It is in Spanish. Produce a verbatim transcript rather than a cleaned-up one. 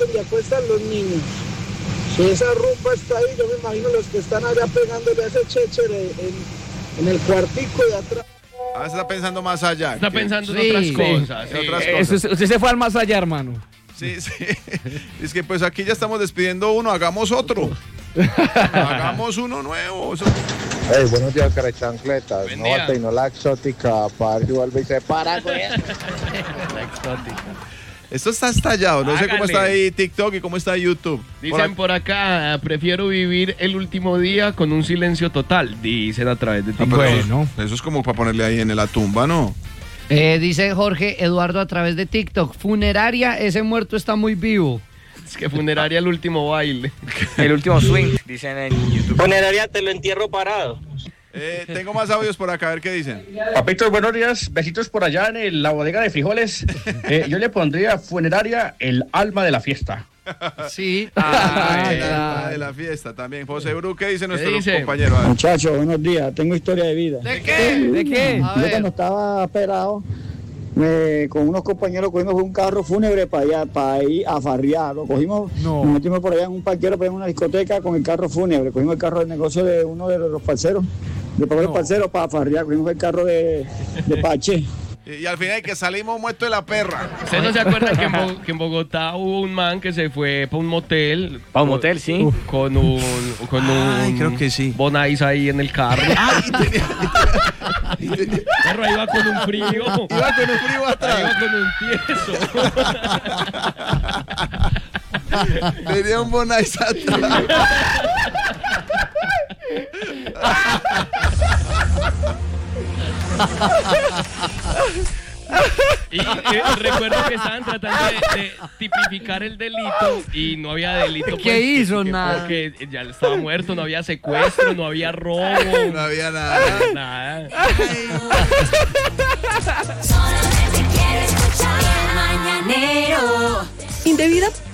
y acuestan los niños. Si esa rumba está ahí, yo me imagino los que están allá pegándole a ese chéchere en, en el cuartico de atrás. Ah, está pensando más allá. Está que... pensando Sí, en otras sí. cosas. En sí. otras Eh, cosas. usted, usted se fue al más allá, hermano. Sí, sí. Es que pues aquí ya estamos despidiendo uno, hagamos otro. Hagamos uno nuevo. Eso... Hey, buenos días, carachancletas. Buen No día. bate y no la exótica. Para que vuelve y se para, güey. La exótica. Esto está estallado. No sé cómo Hágale. está ahí TikTok y cómo está YouTube. Dicen por acá, prefiero vivir el último día con un silencio total. Dicen a través de Ah, TikTok. pero Bueno. Eso es como para ponerle ahí en la tumba, ¿no? Eh, dice Jorge Eduardo a través de TikTok. Funeraria, ese muerto está muy vivo. Es que funeraria el último baile. El último swing, dicen en YouTube. Funeraria te lo entierro parado. Eh, tengo más audios por acá, a ver qué dicen. Papitos, buenos días. Besitos por allá en el- la bodega de frijoles. Eh, yo le pondría funeraria el alma de la fiesta. Sí. Ah, Ay, el alma claro. de la fiesta también. José Bru, ¿qué dice nuestro dice? compañero? A ver. Muchachos, buenos días. Tengo historia de vida. ¿De qué? ¿De qué? A Yo ver. cuando estaba operado, me- con unos compañeros cogimos un carro fúnebre para allá, para ir a farrear. Lo cogimos, No. nos metimos por allá en un parquero, por allá en una discoteca con el carro fúnebre. Cogimos el carro del negocio de uno de los parceros, de papá de los parceros para farrear. Cogimos el carro de, de Pache. Y, y al final que salimos muertos de la perra. ¿Ustedes no se acuerdan que en, Bo- que en Bogotá hubo un man que se fue para un motel? Pa' un motel, sí. Con un, con un Ay, creo que sí. Bonais ahí en el carro. Ay, y tenía, y tenía- El perro iba con un frío. iba con un frío atrás. Iba con un tieso. Tenía un bonais atrás. Y eh, recuerdo que estaban tratando de, de tipificar el delito y no había delito. ¿Qué pues, hizo? que- Nada. Porque ya estaba muerto, no había secuestro, no había robo. No había nada. Nada. Solo te quiero escuchar. Mañanero. Indebida